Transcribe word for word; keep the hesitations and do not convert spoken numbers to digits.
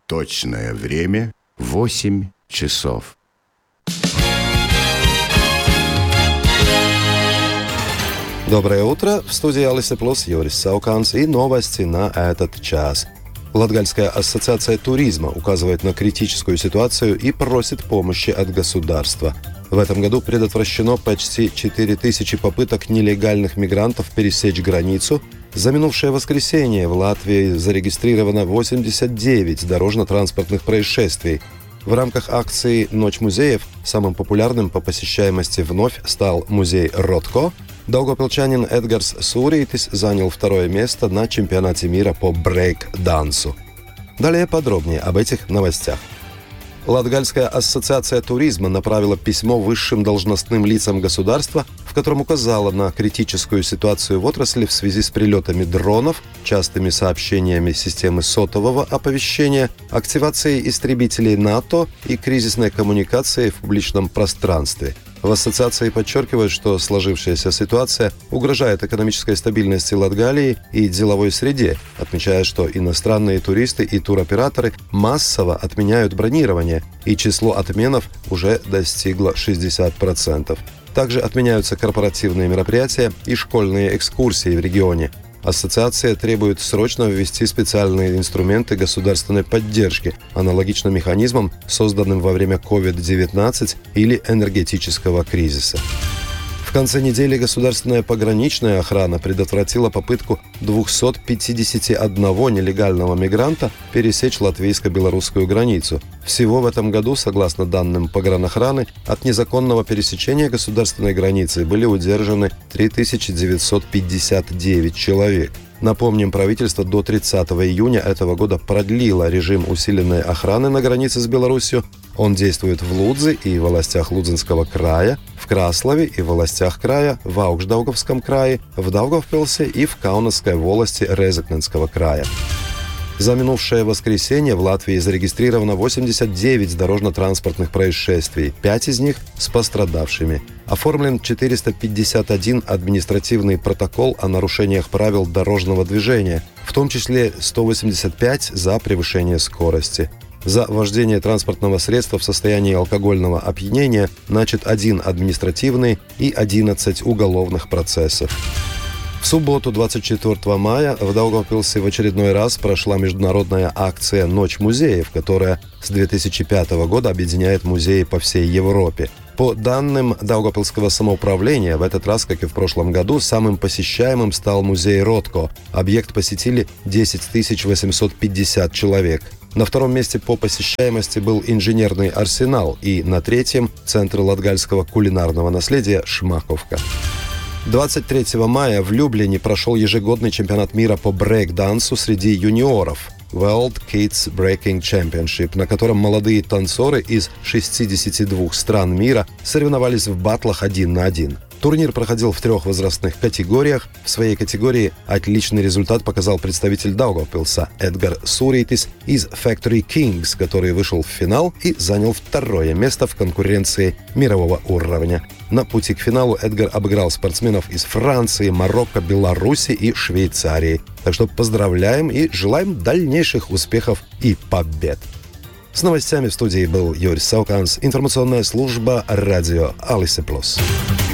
Точное время — восемь часов. Доброе утро. В студии Алиса Плюс, Юрис Сауканс и новости на этот час. Латгальская ассоциация туризма указывает на критическую ситуацию и просит помощи от государства. В этом году предотвращено почти четыре тысячи попыток нелегальных мигрантов пересечь границу. За минувшее воскресенье в Латвии зарегистрировано восемьдесят девять дорожно-транспортных происшествий. В рамках акции «Ночь музеев» самым популярным по посещаемости вновь стал музей Ротко. Даугавпилчанин Эдгарс Суритис занял второе место на чемпионате мира по брейк-дансу. Далее подробнее об этих новостях. Латгальская ассоциация туризма направила письмо высшим должностным лицам государства, в котором указала на критическую ситуацию в отрасли в связи с прилетами дронов, частыми сообщениями системы сотового оповещения, активацией истребителей НАТО и кризисной коммуникацией в публичном пространстве. В ассоциации подчеркивают, что сложившаяся ситуация угрожает экономической стабильности Латгалии и деловой среде, отмечая, что иностранные туристы и туроператоры массово отменяют бронирование, и число отменов уже достигло шестьдесят процентов. Также отменяются корпоративные мероприятия и школьные экскурсии в регионе. Ассоциация требует срочно ввести специальные инструменты государственной поддержки, аналогично механизмам, созданным во время ковид девятнадцать или энергетического кризиса. В конце недели государственная пограничная охрана предотвратила попытку двухсот пятидесяти одного нелегального мигранта пересечь латвийско-белорусскую границу. Всего в этом году, согласно данным погранохраны, от незаконного пересечения государственной границы были удержаны три тысячи девятьсот пятьдесят девять человек. Напомним, правительство до тридцатого июня этого года продлило режим усиленной охраны на границе с Беларусью. Он действует в Лудзе и властях Лудзенского края, в Краслове и властях края, в Аugšdaugavskom крае, в Даугавпилсе и в Каунасской волости Резекненского края. За минувшее воскресенье в Латвии зарегистрировано восемьдесят девять дорожно-транспортных происшествий, пять из них с пострадавшими. Оформлен четыреста пятьдесят один административный протокол о нарушениях правил дорожного движения, в том числе сто восемьдесят пять за превышение скорости. За вождение транспортного средства в состоянии алкогольного опьянения начат один административный и одиннадцать уголовных процессов. В субботу, двадцать четвёртого мая, в Даугавпилсе в очередной раз прошла международная акция «Ночь музеев», которая с две тысячи пятого года объединяет музеи по всей Европе. По данным Даугавпилского самоуправления, в этот раз, как и в прошлом году, самым посещаемым стал музей Ротко. Объект посетили десять тысяч восемьсот пятьдесят человек. На втором месте по посещаемости был инженерный арсенал и на третьем – Центр латгальского кулинарного наследия «Шмаковка». двадцать третьего мая в Люблине прошел ежегодный чемпионат мира по брейк-дансу среди юниоров World Kids Breaking Championship, на котором молодые танцоры из шестидесяти двух стран мира соревновались в баттлах один на один. Турнир проходил в трех возрастных категориях. В своей категории отличный результат показал представитель Даугавпилса Эдгар Суритис из Factory Kings, который вышел в финал и занял второе место в конкуренции мирового уровня. На пути к финалу Эдгар обыграл спортсменов из Франции, Марокко, Беларуси и Швейцарии. Так что поздравляем и желаем дальнейших успехов и побед. С новостями в студии был Юрис Сауканс, информационная служба радио Алиса Плюс.